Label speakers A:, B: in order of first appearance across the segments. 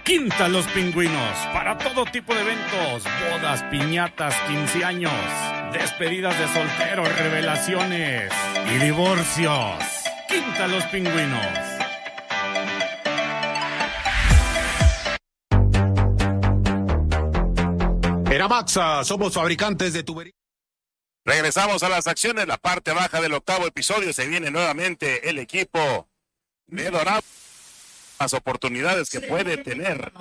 A: Quinta Los Pingüinos, para todo tipo de eventos, bodas, piñatas, 15 años, despedidas de solteros, revelaciones y divorcios. Quinta Los Pingüinos.
B: Eramaxa, somos fabricantes de tuberías.
C: Regresamos a las acciones, la parte baja del octavo episodio. Se viene nuevamente el equipo de Dorado. Las oportunidades que puede tener.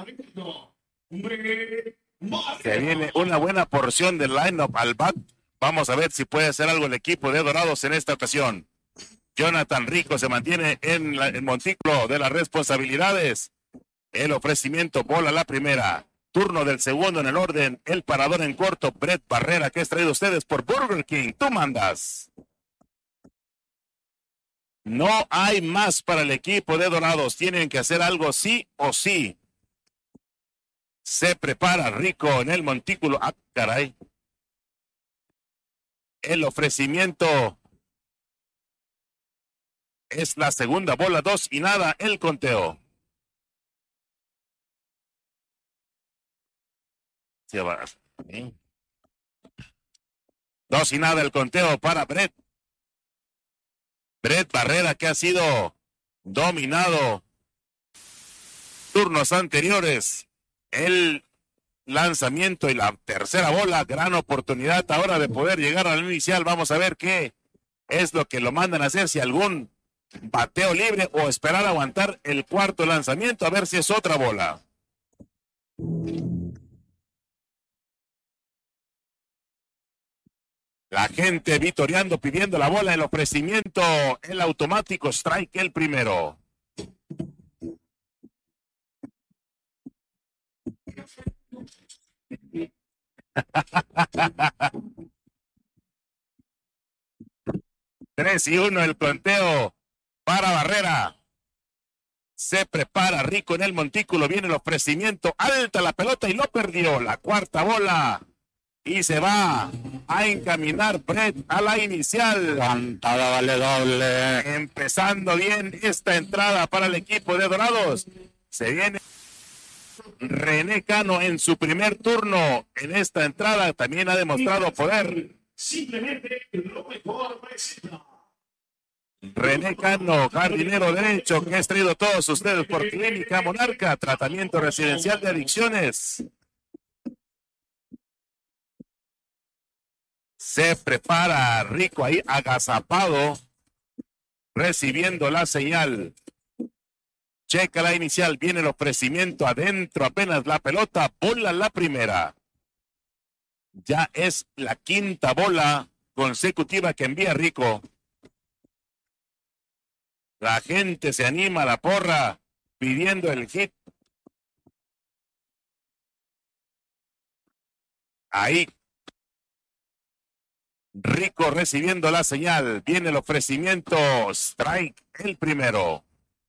C: Se viene una buena porción del line-up al bat. Vamos a ver si puede hacer algo el equipo de Dorados en esta ocasión. Jonathan Rico se mantiene en el montículo de las responsabilidades. El ofrecimiento, bola la primera. Turno del segundo en el orden. El parador en corto, Brett Barrera, que es traído a ustedes por Burger King. Tú mandas. No hay más para el equipo de Dorados. Tienen que hacer algo sí o sí. Se prepara Rico en el montículo. Ah, caray. El ofrecimiento es la segunda bola, 2 y nada, el conteo. Sí, 2 y nada el conteo para Brett Barrera, que ha sido dominado turnos anteriores. El lanzamiento y la tercera bola, gran oportunidad ahora de poder llegar al inicial. Vamos a ver qué es lo que lo mandan a hacer, si algún bateo libre o esperar a aguantar el cuarto lanzamiento, a ver si es otra bola. La gente vitoreando, pidiendo la bola, el ofrecimiento, el automático strike, el primero. Tres y uno el conteo para Barrera. Se prepara Rico en el montículo, viene el ofrecimiento, alta la pelota y lo perdió. La cuarta bola. Y se va a encaminar Brett a la inicial.
B: Cantada vale doble.
C: Empezando bien esta entrada para el equipo de Dorados. Se viene René Cano en su primer turno. En esta entrada también ha demostrado poder.
D: Simplemente lo mejor presenta.
C: René Cano, jardinero derecho, que ha traído todos ustedes por Clínica Monarca, tratamiento residencial de adicciones. Se prepara Rico ahí agazapado, recibiendo la señal. Checa la inicial, viene el ofrecimiento adentro, apenas la pelota, bola la primera. Ya es la quinta bola consecutiva que envía Rico. La gente se anima a la porra, pidiendo el hit. Ahí. Rico recibiendo la señal. Viene el ofrecimiento. Strike, el primero.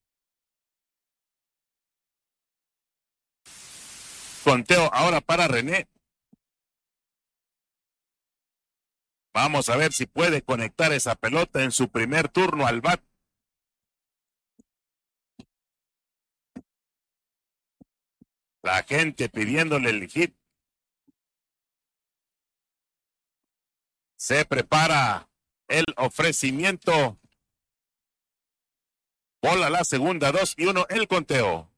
C: Conteo ahora para René. Vamos a ver si puede conectar esa pelota en su primer turno al bat. La gente pidiéndole el hit. Se prepara el ofrecimiento. Bola la segunda, 2 y 1 el conteo.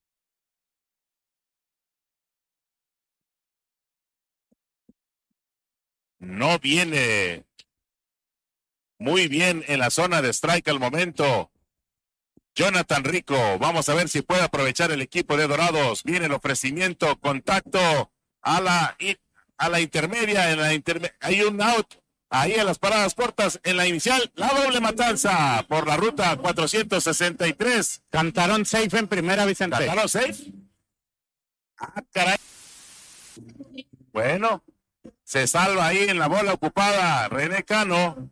C: No viene muy bien en la zona de strike al momento Jonathan Rico. Vamos a ver si puede aprovechar el equipo de Dorados. Viene el ofrecimiento, contacto a la intermedia. Hay un out ahí a las paradas cortas en la inicial. La doble matanza por la ruta 463.
B: Cantaron safe en primera, Vicente.
C: ¿Cantaron safe? Ah, caray. Bueno, se salva ahí en la bola ocupada René Cano.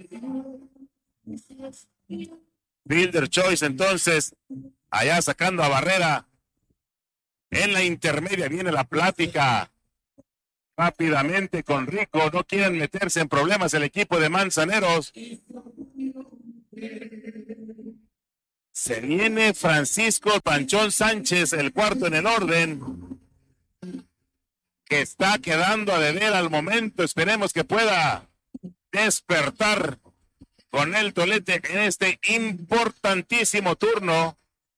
C: Fielder choice entonces, allá sacando a Barrera. En la intermedia viene la plática rápidamente con Rico. No quieren meterse en problemas el equipo de Manzaneros. Se viene Francisco Panchón Sánchez, el cuarto en el orden, que está quedando a deber al momento. Esperemos que pueda despertar con el tolete en este importantísimo turno.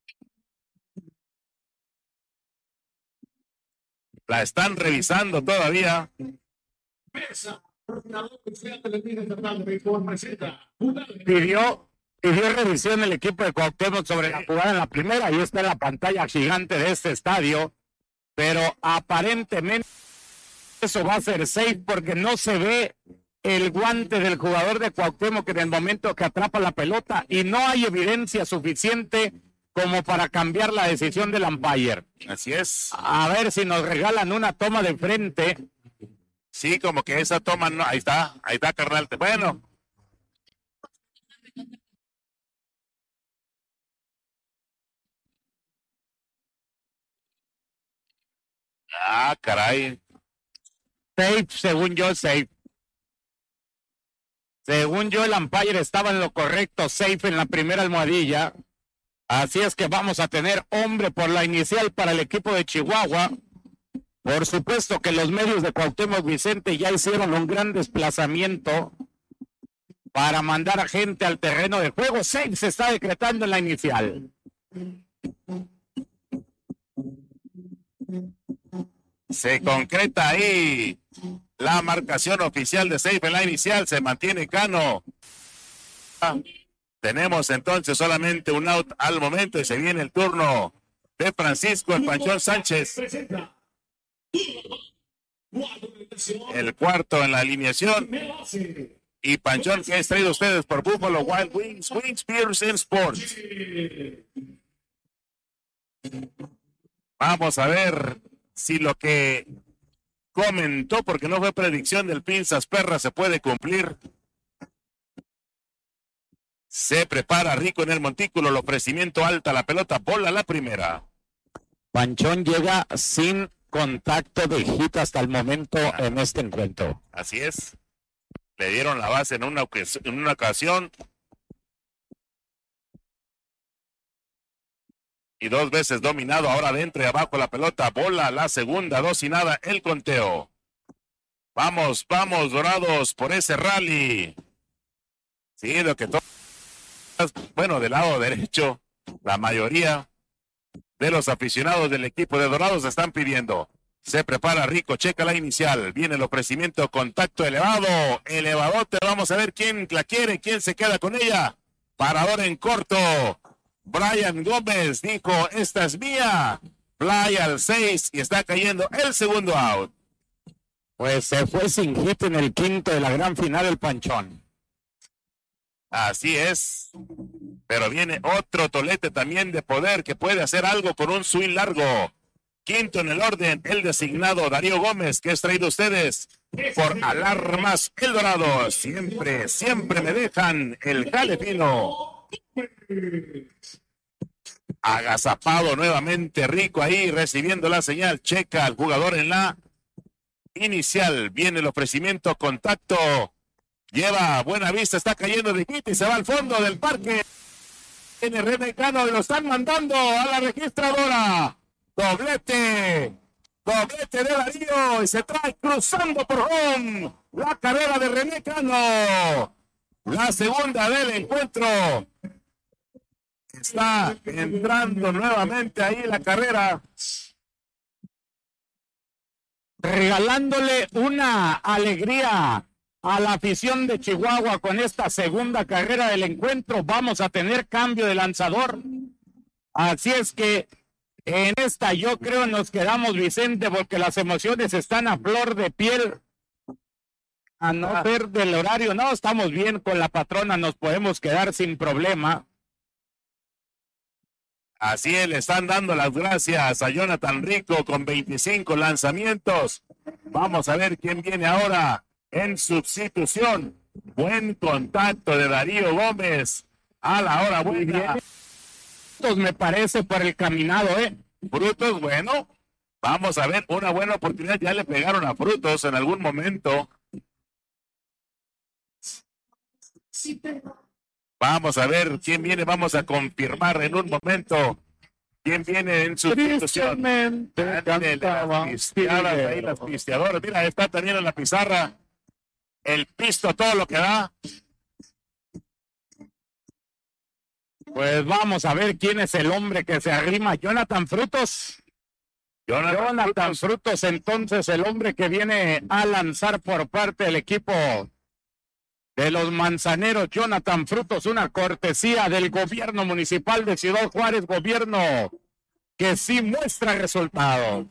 C: La están revisando todavía.
B: Pidió revisión el equipo de Cuauhtémoc sobre la jugada en la primera, y está en la pantalla gigante de este estadio, pero aparentemente eso va a ser safe porque no se ve el guante del jugador de Cuauhtémoc en el momento que atrapa la pelota, y no hay evidencia suficiente como para cambiar la decisión del umpire.
C: Así es.
B: A ver si nos regalan una toma de frente.
C: Sí, como que esa toma no. Ahí está, carnal. Bueno. Ah, caray.
B: Safe, según yo, safe. Según yo, el umpire estaba en lo correcto, safe en la primera almohadilla. Así es que vamos a tener hombre por la inicial para el equipo de Chihuahua. Por supuesto que los medios de Cuauhtémoc Vicente ya hicieron un gran desplazamiento para mandar a gente al terreno de juego. Safe se está decretando en la inicial.
C: Se concreta ahí la marcación oficial de safe en la inicial. Se mantiene Cano. Tenemos entonces solamente un out al momento y se viene el turno de Francisco el Panchón Sánchez. El cuarto en la alineación. Y Panchón, que es traído a ustedes por Buffalo Wild Wings, Wings Beers and Sports. Vamos a ver si lo que comentó, porque no fue predicción del Pinzas Perra, se puede cumplir. Se prepara Rico en el montículo, el ofrecimiento alta, la pelota, bola la primera.
B: Panchón llega sin contacto de hit hasta el momento en este encuentro.
C: Así es. Le dieron la base en una ocasión. Y dos veces dominado, ahora dentro y abajo la pelota, bola la segunda, 2-0, el conteo. Vamos, Dorados, por ese rally. Sí, lo que bueno, del lado derecho, la mayoría de los aficionados del equipo de Dorados están pidiendo. Se prepara Rico, checa la inicial, viene el ofrecimiento, contacto elevado, elevadote, vamos a ver quién la quiere, quién se queda con ella. Parador en corto, Brian Gómez dijo, esta es mía, fly al 6 y está cayendo el segundo out.
B: Pues se fue sin hit en el quinto de la gran final el Panchón.
C: Así es, pero viene otro tolete también de poder que puede hacer algo con un swing largo. Quinto en el orden, el designado Darío Gómez, que es traído a ustedes por Alarmas El Dorado. Siempre me dejan el jale fino. Agazapado nuevamente Rico ahí recibiendo la señal. Checa al jugador en la inicial. Viene el ofrecimiento, contacto. Lleva buena vista, está cayendo de hit y se va al fondo del parque. Tiene René Cano, lo están mandando a la registradora. Doblete de Darío y se trae cruzando por home la carrera de René Cano. La segunda del encuentro. Está entrando nuevamente ahí la carrera.
B: Regalándole una alegría a la afición de Chihuahua con esta segunda carrera del encuentro. Vamos a tener cambio de lanzador. Así es que en esta yo creo nos quedamos, Vicente, porque las emociones están a flor de piel. A no ser del horario, no, estamos bien con la patrona, nos podemos quedar sin problema.
C: Así es, le están dando las gracias a Jonathan Rico con 25 lanzamientos. Vamos a ver quién viene ahora en sustitución. Buen contacto de Darío Gómez a la hora buena.
B: Me parece por el caminado,
C: Frutos, bueno, vamos a ver, una buena oportunidad, ya le pegaron a Frutos en algún momento. Vamos a ver quién viene, vamos a confirmar en un momento quién viene en sustitución. Las pisteadoras. Mira, está también en la pizarra el pisto, todo lo que da.
B: Pues vamos a ver quién es el hombre que se arrima. Jonathan Frutos. Jonathan Frutos, entonces el hombre que viene a lanzar por parte del equipo de los Manzaneros. Jonathan Frutos, una cortesía del gobierno municipal de Ciudad Juárez, gobierno que sí muestra resultados.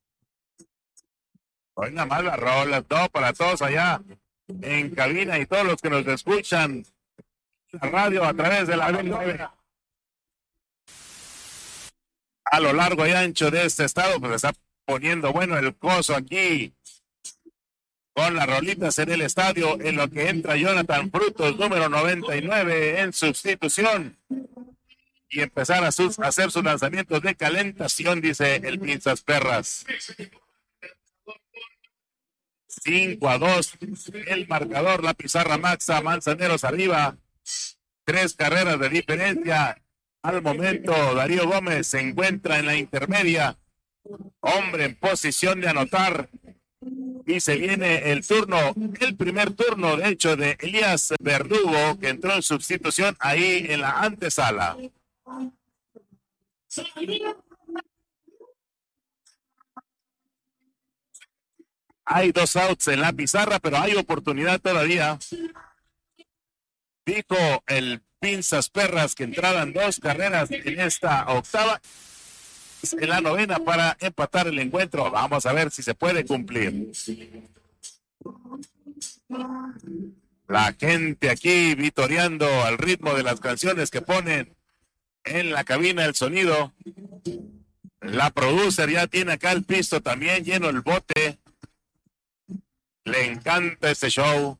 C: Hoy nada más las rolas, todo para todos allá en cabina y todos los que nos escuchan la radio a través de la B9. A lo largo y ancho de este estado, pues está poniendo bueno el coso aquí con las rolitas en el estadio, en lo que entra Jonathan Frutos, número 99 en sustitución, y empezar a hacer sus lanzamientos de calentación, dice el Pinzas Perras. 5-2 el marcador, la pizarra maxa, Manzaneros arriba, 3 carreras de diferencia. Al momento, Darío Gómez se encuentra en la intermedia, hombre en posición de anotar, y se viene el turno, el primer turno, de hecho, de Elías Verdugo, que entró en sustitución ahí en la antesala. Hay 2 outs en la pizarra, pero hay oportunidad todavía. Dijo el Pinzas Perras que entraran 2 carreras en esta octava, en la novena, para empatar el encuentro. Vamos a ver si se puede cumplir. La gente aquí vitoreando al ritmo de las canciones que ponen en la cabina el sonido. La producer ya tiene acá el pisto también lleno el bote. Le encanta este show.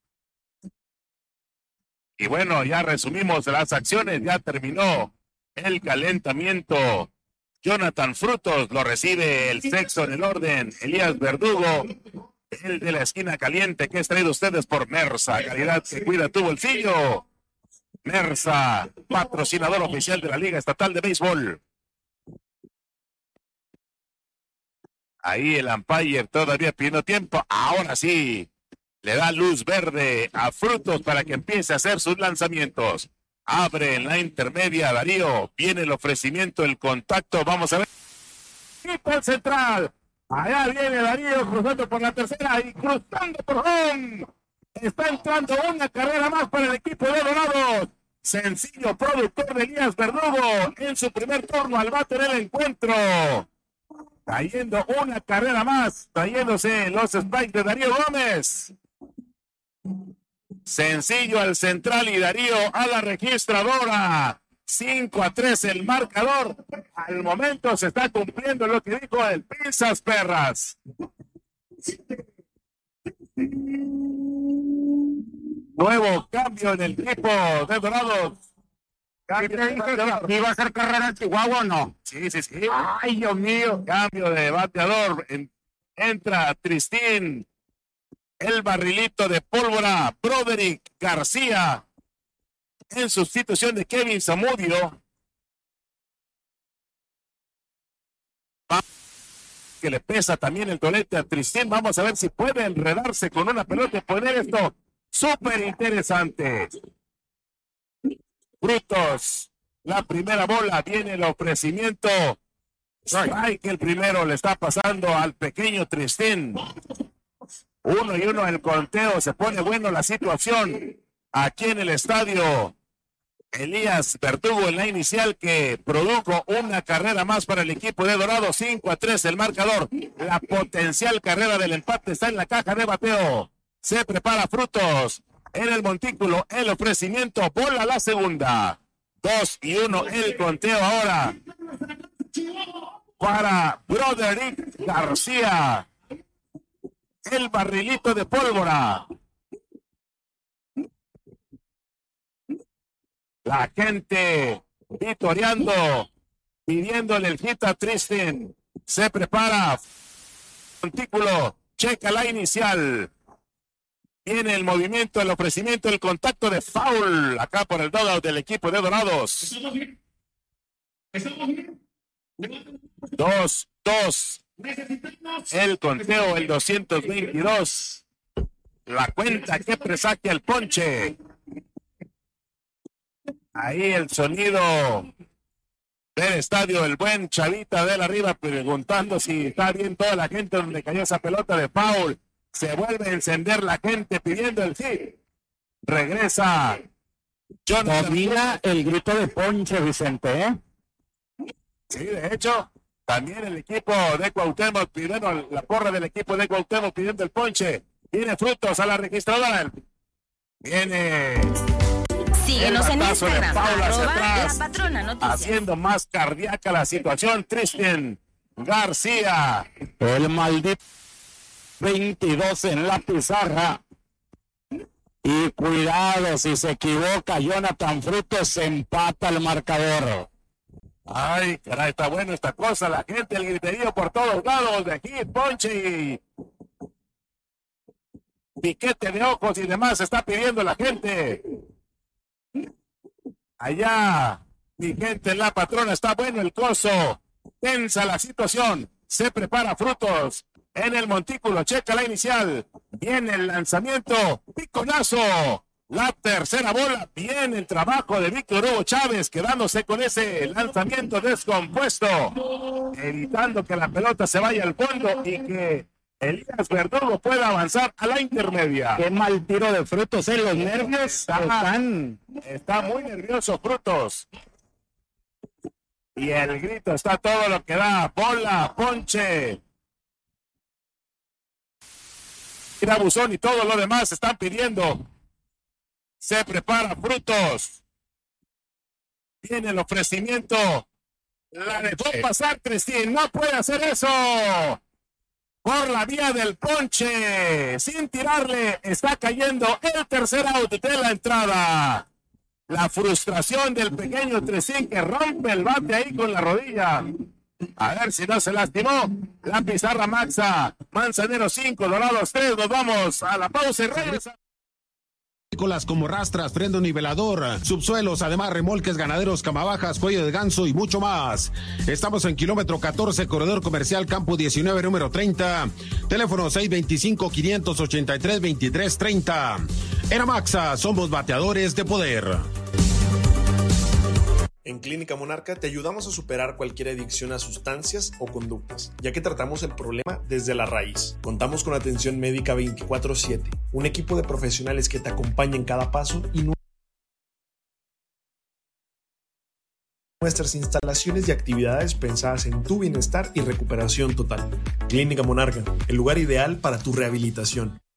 C: Y bueno, ya resumimos las acciones, ya terminó el calentamiento. Jonathan Frutos lo recibe el sexto en el orden. Elías Verdugo, el de la esquina caliente, que es traído ustedes por Mersa, calidad que cuida tu bolsillo. Mersa, patrocinador oficial de la Liga Estatal de Béisbol. Ahí el umpire todavía pidiendo tiempo. Ahora sí, le da luz verde a Frutos para que empiece a hacer sus lanzamientos. Abre en la intermedia Darío. Viene el ofrecimiento, el contacto. Vamos a ver. Y por el central. Allá viene Darío cruzando por la tercera y cruzando por home. Está entrando una carrera más para el equipo de Dorados. Sencillo productor de Elías Verdugo en su primer turno al bate del encuentro. Cayendo una carrera más, trayéndose los strikes de Darío Gómez. Sencillo al central y Darío a la registradora. 5-3 el marcador. Al momento se está cumpliendo lo que dijo el Pinzas Perras. Nuevo cambio en el equipo de Dorados.
B: ¿Iba a hacer carrera en Chihuahua o no?
C: Sí.
B: Ay, Dios mío.
C: Cambio de bateador. Entra Tristín. El barrilito de pólvora. Broderick García. En sustitución de Kevin Zamudio. Que le pesa también el tolete a Tristín. Vamos a ver si puede enredarse con una pelota y poner esto súper interesante. Frutos, la primera bola, viene el ofrecimiento. Strike, el primero le está pasando al pequeño Tristín. 1-1 el conteo, se pone bueno la situación aquí en el estadio. Elías Verdugo en la inicial, que produjo una carrera más para el equipo de Dorado. 5-3 el marcador. La potencial carrera del empate está en la caja de bateo. Se prepara Frutos en el montículo, el ofrecimiento, bola la segunda. 2-1 el conteo ahora para Broderick García, el barrilito de pólvora. La gente vitoreando, pidiéndole el hit a Tristan. Se prepara montículo, checa la inicial. Viene el movimiento, el ofrecimiento, el contacto de foul acá por el dugout del equipo de Dorados. 2-2. El conteo, el 222. La cuenta que presagia el ponche. Ahí el sonido del estadio, el buen Chavita de la Riva preguntando si está bien toda la gente donde cayó esa pelota de foul. Se vuelve a encender la gente pidiendo el hit. Regresa Jonathan.
B: Domina el grito de ponche, Vicente, ¿eh?
C: Sí, de hecho, también el equipo de Cuauhtémoc pidiendo, la porra del equipo de Cuauhtémoc pidiendo el ponche. Viene Frutos a la registradora. Viene.
E: Síguenos en Instagram,
C: @La
E: Patrona Noticias.
C: Haciendo más cardíaca la situación. Tristan García.
B: El maldito 22 en la pizarra. Y cuidado, si se equivoca Jonathan Frutos, se empata el marcador.
C: Ay, caray, está bueno esta cosa. La gente, el griterío por todos lados de hit, ponche y piquete de ojos y demás está pidiendo la gente. Allá, mi gente, la Patrona, está bueno el coso. Tensa la situación. Se prepara Frutos en el montículo. Checa la inicial. Viene el lanzamiento. Piconazo. La tercera bola. Bien el trabajo de Víctor Hugo Chávez, quedándose con ese lanzamiento descompuesto, evitando que la pelota se vaya al fondo y que Elías Verdugo pueda avanzar a la intermedia.
B: Qué mal tiro de Frutos, los nervios
C: Está muy nervioso Frutos. Y el grito está todo lo que da. Bola, ponche. Mira, Buzón y todo lo demás están pidiendo. Se prepara Frutos. Viene el ofrecimiento. La dejó pasar Cristín. No puede hacer eso. Por la vía del ponche. Sin tirarle. Está cayendo el tercer out de la entrada. La frustración del pequeño Tresín que rompe el bate ahí con la rodilla. A ver si no se lastimó. La pizarra Maxa. Manzanero 5, Dorados 3. Nos vamos a la pausa y regresa.
F: Como rastras, freno nivelador, subsuelos, además remolques ganaderos, camabajas, cuello de ganso y mucho más. Estamos en kilómetro 14, corredor comercial Campo 19, número 30. Teléfono 625-583-2330. En Amaxa somos bateadores de poder.
G: En Clínica Monarca te ayudamos a superar cualquier adicción a sustancias o conductas, ya que tratamos el problema desde la raíz. Contamos con atención médica 24/7, un equipo de profesionales que te acompaña en cada paso y nuestras instalaciones y actividades pensadas en tu bienestar y recuperación total. Clínica Monarca, el lugar ideal para tu rehabilitación.